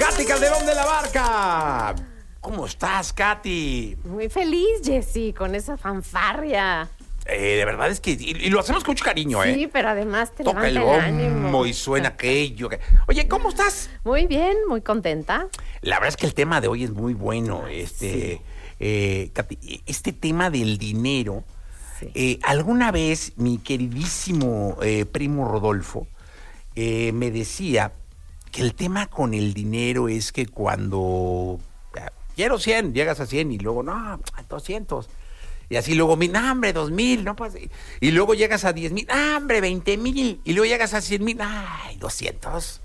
Katy Calderón de la Barca. ¿Cómo estás, Katy? Muy feliz, Jessy, con esa fanfarria. De verdad es que... Y lo hacemos con mucho cariño, ¿eh? Sí, pero además te Toca levanta el el ánimo. bombo y suena aquello. Oye, ¿cómo estás? Muy bien, muy contenta. La verdad es que el tema de hoy es muy bueno. Sí. Katy, este tema del dinero... Sí. Alguna vez mi queridísimo primo Rodolfo me decía que el tema con el dinero es que cuando quiero 100, llegas a 100 y luego, no, 200. Y así luego, no, hombre, 2,000, no pasa. Y luego llegas a 10,000, no, hombre, 20,000. Y luego llegas a 100,000, ay, 200.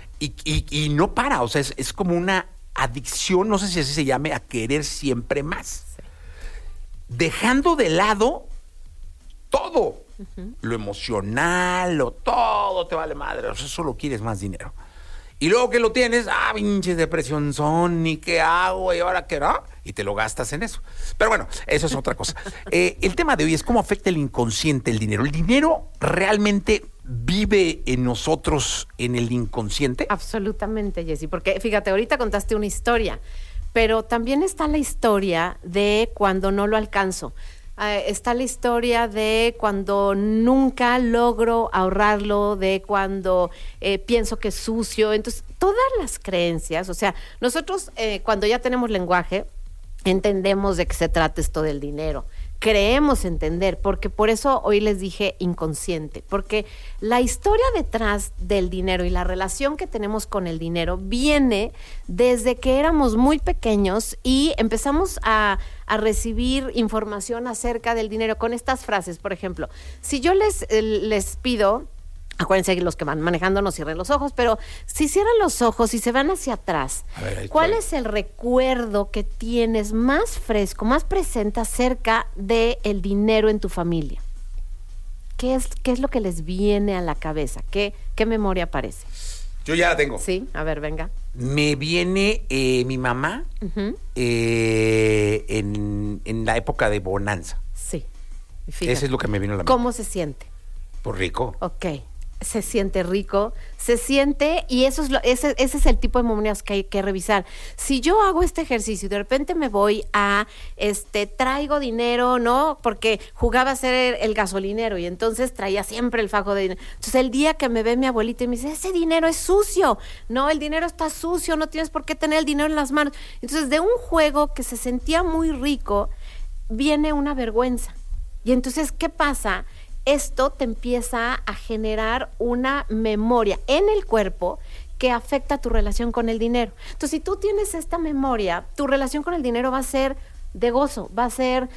Y no para, o sea, es como una adicción, no sé si así se llame, a querer siempre más. Sí. Dejando de lado todo, lo emocional, todo te vale madre, o sea, solo quieres más dinero. Y luego que lo tienes, pinche depresión son, ¿y qué hago? ¿Y ahora qué no? Y te lo gastas en eso. Pero bueno, eso es otra cosa. El tema de hoy es cómo afecta el inconsciente el dinero. ¿El dinero realmente vive en nosotros, en el inconsciente? Absolutamente, Jessy, porque fíjate, ahorita contaste una historia, pero también está la historia de cuando no lo alcanzo. Está la historia de cuando nunca logro ahorrarlo, de cuando pienso que es sucio. Entonces, todas las creencias, o sea, nosotros cuando ya tenemos lenguaje, entendemos de qué se trata esto del dinero. Creemos entender, porque por eso hoy les dije inconsciente, porque la historia detrás del dinero y la relación que tenemos con el dinero viene desde que éramos muy pequeños y empezamos a recibir información acerca del dinero con estas frases. Por ejemplo, si yo les pido, acuérdense que los que van manejando no cierren los ojos, pero si cierran los ojos y se van hacia atrás, ¿cuál es el recuerdo que tienes más fresco, más presente acerca del dinero en tu familia? ¿Qué es lo que les viene a la cabeza? ¿Qué memoria aparece? Yo ya la tengo. Sí, a ver, venga. Me viene mi mamá en la época de bonanza. Sí. Fíjate. Ese es lo que me vino a la mente. ¿Cómo se siente? Por rico. Ok. Se siente rico, se siente, y eso es ese es el tipo de memorias que hay que revisar. Si yo hago este ejercicio y de repente me voy a, traigo dinero, ¿no? Porque jugaba a ser el gasolinero y entonces traía siempre el fajo de dinero. Entonces el día que me ve mi abuelita y me dice, ese dinero es sucio, no, el dinero está sucio, no tienes por qué tener el dinero en las manos. Entonces de un juego que se sentía muy rico, viene una vergüenza. Y entonces, ¿qué pasa? Esto te empieza a generar una memoria en el cuerpo que afecta tu relación con el dinero. Entonces, si tú tienes esta memoria, tu relación con el dinero va a ser de gozo, va a ser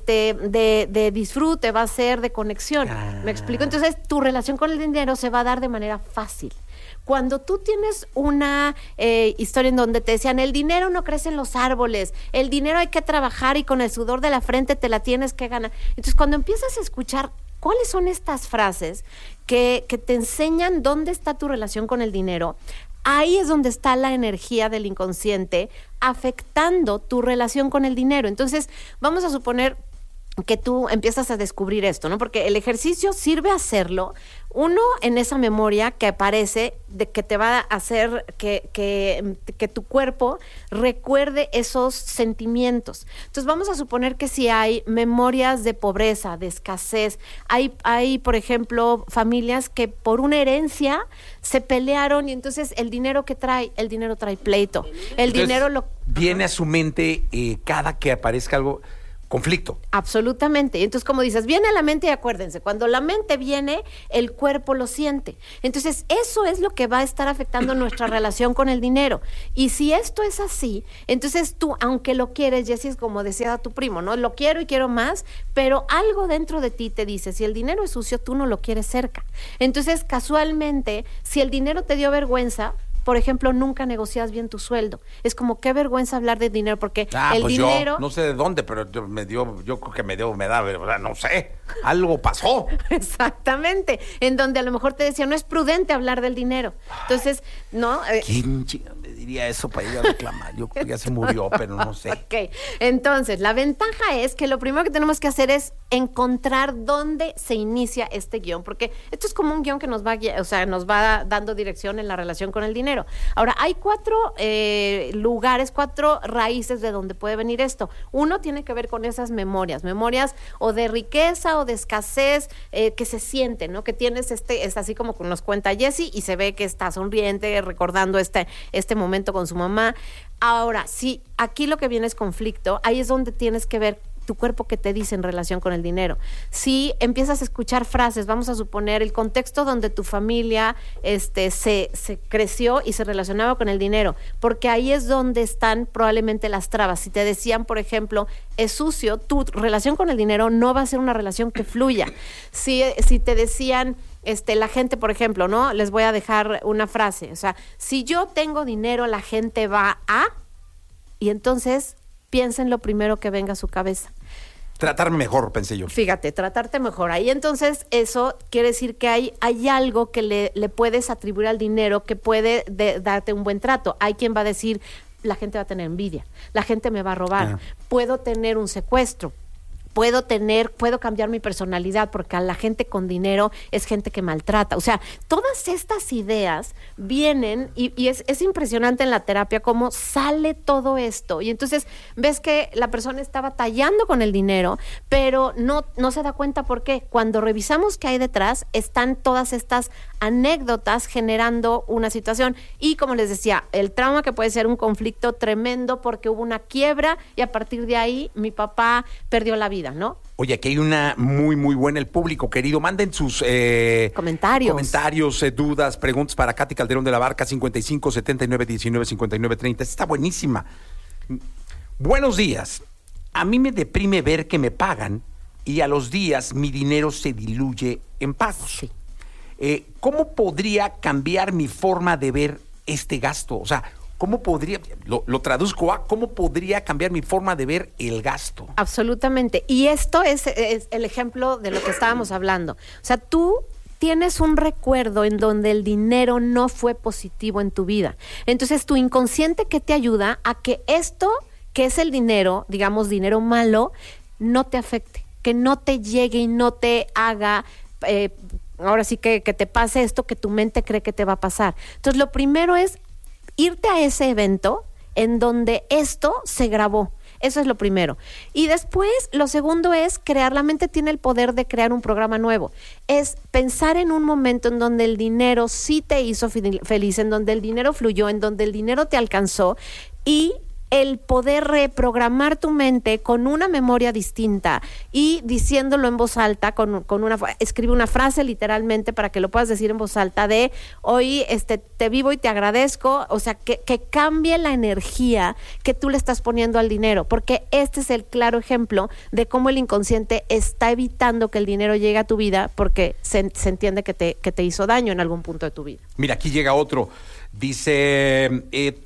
de disfrute, va a ser de conexión. ¿Me explico? Entonces, tu relación con el dinero se va a dar de manera fácil. Cuando tú tienes una historia en donde te decían, el dinero no crece en los árboles, el dinero hay que trabajar y con el sudor de la frente te la tienes que ganar. Entonces, cuando empiezas a escuchar ¿cuáles son estas frases que te enseñan dónde está tu relación con el dinero? Ahí es donde está la energía del inconsciente afectando tu relación con el dinero. Entonces, vamos a suponer que tú empiezas a descubrir esto, ¿no? Porque el ejercicio sirve a hacerlo, uno, en esa memoria que aparece, de que te va a hacer que tu cuerpo recuerde esos sentimientos. Entonces, vamos a suponer que si hay memorias de pobreza, de escasez, hay, por ejemplo, familias que por una herencia se pelearon y entonces el dinero trae pleito. Viene a su mente cada que aparezca algo... conflicto. Absolutamente. Entonces, como dices, viene a la mente y acuérdense, cuando la mente viene, el cuerpo lo siente. Entonces, eso es lo que va a estar afectando nuestra relación con el dinero. Y si esto es así, entonces tú, aunque lo quieres, Jessy, es como decía tu primo, ¿no? Lo quiero y quiero más, pero algo dentro de ti te dice, si el dinero es sucio, tú no lo quieres cerca. Entonces, casualmente, si el dinero te dio vergüenza, por ejemplo, nunca negocias bien tu sueldo. Es como qué vergüenza hablar de dinero, porque el pues dinero... yo no sé de dónde, pero yo creo que me da, ¿verdad? No sé. Algo pasó. Exactamente. En donde a lo mejor te decía, no es prudente hablar del dinero. Entonces, ¿no? ¿Quién le diría eso para ir a reclamar? Yo creo que ya se murió, pero no sé. Ok. Entonces, la ventaja es que lo primero que tenemos que hacer es encontrar dónde se inicia este guión, porque esto es como un guión que nos va, o sea, nos va dando dirección en la relación con el dinero. Ahora, hay 4 lugares, 4 raíces de donde puede venir esto. Uno tiene que ver con esas memorias o de riqueza o de escasez que se siente, ¿no? Que tienes es así como nos cuenta Jessie y se ve que está sonriente recordando este momento con su mamá. Ahora, sí, aquí lo que viene es conflicto, ahí es donde tienes que ver tu cuerpo que te dice en relación con el dinero. Si empiezas a escuchar frases, vamos a suponer el contexto donde tu familia se creció y se relacionaba con el dinero, porque ahí es donde están probablemente las trabas. Si te decían, por ejemplo, es sucio, tu relación con el dinero no va a ser una relación que fluya. Si te decían, la gente, por ejemplo, ¿no? Les voy a dejar una frase, o sea, si yo tengo dinero, la gente va a, y entonces piensa en lo primero que venga a su cabeza. Tratarme mejor, pensé yo. Fíjate, tratarte mejor. Ahí entonces eso quiere decir que hay algo que le puedes atribuir al dinero que puede darte un buen trato. Hay quien va a decir, la gente va a tener envidia, la gente me va a robar, puedo tener un secuestro. Puedo cambiar mi personalidad porque a la gente con dinero es gente que maltrata. O sea, todas estas ideas vienen y es impresionante en la terapia cómo sale todo esto. Y entonces ves que la persona está batallando con el dinero, pero no se da cuenta por qué. Cuando revisamos qué hay detrás, están todas estas anécdotas generando una situación. Y como les decía, el trauma que puede ser un conflicto tremendo porque hubo una quiebra y a partir de ahí mi papá perdió la vida, ¿no? Oye, aquí hay una muy, muy buena. El público querido, manden sus comentarios, dudas, preguntas para Katy Calderón de la Barca, 55 79 19 59 30. Está buenísima. Buenos días. A mí me deprime ver que me pagan y a los días mi dinero se diluye en pagos. Sí. ¿Cómo podría cambiar mi forma de ver este gasto? O sea, ¿cómo podría, lo traduzco a cómo podría cambiar mi forma de ver el gasto? Absolutamente. Y esto es el ejemplo de lo que estábamos hablando. O sea, tú tienes un recuerdo en donde el dinero no fue positivo en tu vida. Entonces, tu inconsciente que te ayuda a que esto, que es el dinero, digamos, dinero malo, no te afecte, que no te llegue y no te haga... ahora sí que te pase esto que tu mente cree que te va a pasar. Entonces, lo primero es irte a ese evento en donde esto se grabó. Eso es lo primero. Y después, lo segundo es crear. La mente tiene el poder de crear un programa nuevo. Es pensar en un momento en donde el dinero sí te hizo feliz, en donde el dinero fluyó, en donde el dinero te alcanzó y el poder reprogramar tu mente con una memoria distinta y diciéndolo en voz alta, escribe una frase literalmente para que lo puedas decir en voz alta de hoy te vivo y te agradezco, o sea, que cambie la energía que tú le estás poniendo al dinero, porque este es el claro ejemplo de cómo el inconsciente está evitando que el dinero llegue a tu vida porque se entiende que te hizo daño en algún punto de tu vida. Mira, aquí llega otro, dice,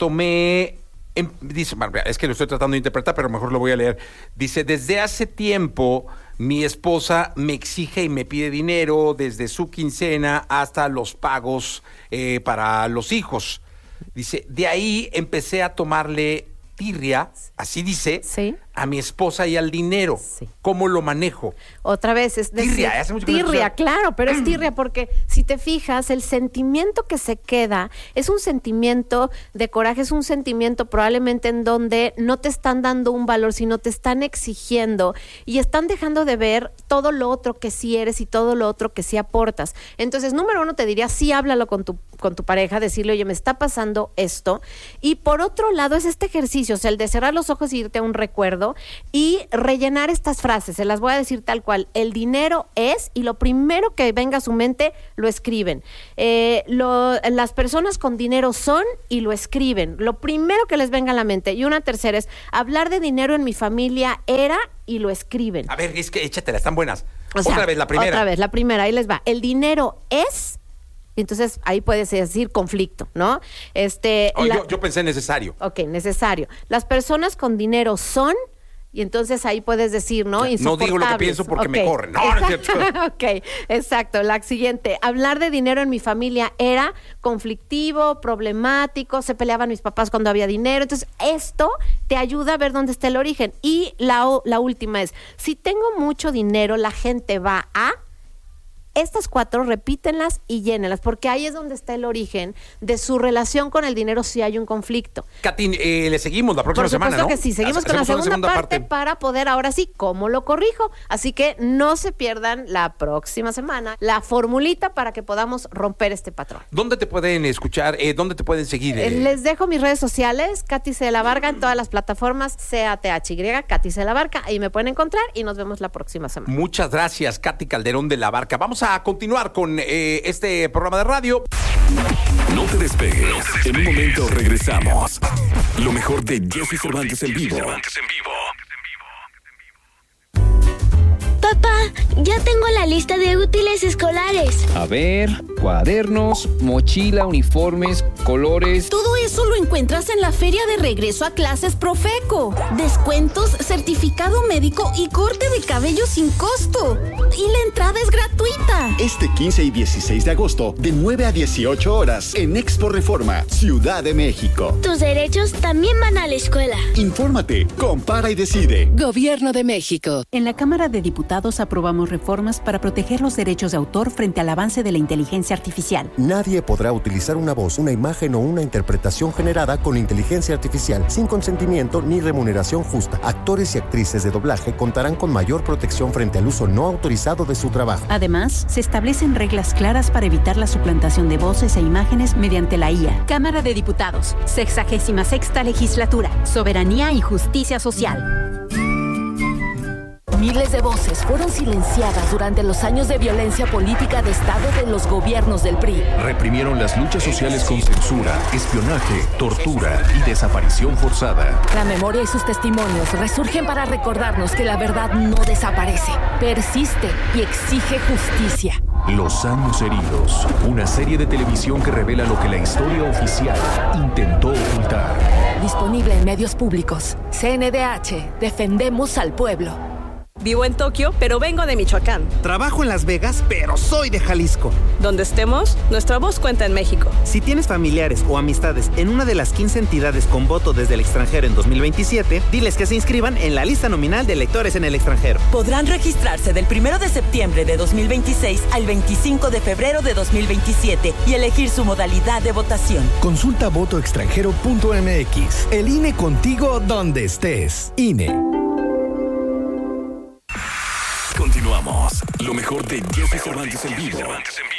dice, es que lo estoy tratando de interpretar, pero mejor lo voy a leer. Dice, desde hace tiempo mi esposa me exige y me pide dinero desde su quincena hasta los pagos para los hijos. Dice, de ahí empecé a tomarle tirria, así dice, sí, a mi esposa y al dinero. Sí. ¿Cómo lo manejo? Otra vez es decir, tirria, hace mucho que no tirria, escuchaba. claro, pero es tirria porque si te fijas, el sentimiento que se queda es un sentimiento de coraje, es un sentimiento probablemente en donde no te están dando un valor, sino te están exigiendo y están dejando de ver todo lo otro que sí eres y todo lo otro que sí aportas. Entonces, número uno, te diría, sí, háblalo con tu pareja, decirle, oye, me está pasando esto. Y por otro lado, es este ejercicio, o sea, el de cerrar los ojos y irte a un recuerdo y rellenar estas frases. Se las voy a decir tal cual. El dinero es, y lo primero que venga a su mente, lo escriben. Las personas con dinero son, y lo escriben. Lo primero que les venga a la mente. Y una tercera es, hablar de dinero en mi familia era, y lo escriben. A ver, es que échatela, están buenas. O sea, otra vez, la primera, ahí les va. El dinero es... Entonces, ahí puedes decir conflicto, ¿no? Yo pensé necesario. Ok, necesario. Las personas con dinero son, Y entonces ahí puedes decir, ¿no? No digo lo que pienso porque me corren. No, no es cierto. Ok, exacto. La siguiente. Hablar de dinero en mi familia era conflictivo, problemático, se peleaban mis papás cuando había dinero. Entonces, esto te ayuda a ver dónde está el origen. Y la última es, si tengo mucho dinero, la gente va a... Estas 4, repítenlas y llénenlas, porque ahí es donde está el origen de su relación con el dinero si hay un conflicto. Katy, le seguimos la próxima semana, ¿no? Por supuesto que sí, seguimos con la segunda parte para poder ahora sí, ¿cómo lo corrijo? Así que no se pierdan la próxima semana la formulita para que podamos romper este patrón. ¿Dónde te pueden escuchar? ¿Dónde te pueden seguir? Les dejo mis redes sociales, Katy C. de la Barca, en todas las plataformas, CATHY, Katy C. de la Barca, ahí me pueden encontrar y nos vemos la próxima semana. Muchas gracias, Katy Calderón de la Barca. Vamos a continuar con este programa de radio. No te despegues. En un momento regresamos. Lo mejor de Jesse Cervantes en vivo. Papá, ya tengo la lista de útiles escolares. A ver, cuadernos, mochila, uniformes, colores. Todo eso lo encuentras en la Feria de Regreso a Clases Profeco. Descuentos, certificado médico y corte de cabello sin costo. Y la entrada es gratuita. Este 15 y 16 de agosto, de 9 a 18 horas, en Expo Reforma, Ciudad de México. Tus derechos también van a la escuela. Infórmate, compara y decide. Gobierno de México. En la Cámara de Diputados aprobamos reformas para proteger los derechos de autor frente al avance de la inteligencia artificial. Nadie podrá utilizar una voz, una imagen o una interpretación generada con inteligencia artificial sin consentimiento ni remuneración justa. Actores y actrices de doblaje contarán con mayor protección frente al uso no autorizado de su trabajo. Además, se establecen reglas claras para evitar la suplantación de voces e imágenes mediante la IA. Cámara de Diputados, 66ª Legislatura, Soberanía y Justicia Social. Miles de voces fueron silenciadas durante los años de violencia política de Estado de los gobiernos del PRI. Reprimieron las luchas sociales con censura, espionaje, tortura y desaparición forzada. La memoria y sus testimonios resurgen para recordarnos que la verdad no desaparece, persiste y exige justicia. Los años heridos, una serie de televisión que revela lo que la historia oficial intentó ocultar. Disponible en medios públicos. CNDH, defendemos al pueblo. Vivo en Tokio, pero vengo de Michoacán. Trabajo en Las Vegas, pero soy de Jalisco. Donde estemos, nuestra voz cuenta en México. Si tienes familiares o amistades en una de las 15 entidades con voto desde el extranjero en 2027, diles que se inscriban en la lista nominal de electores en el extranjero. Podrán registrarse del 1 de septiembre de 2026 al 25 de febrero de 2027 y elegir su modalidad de votación. Consulta votoextranjero.mx. El INE contigo donde estés. INE. Continuamos. Lo mejor de Jesse Cervantes en vivo.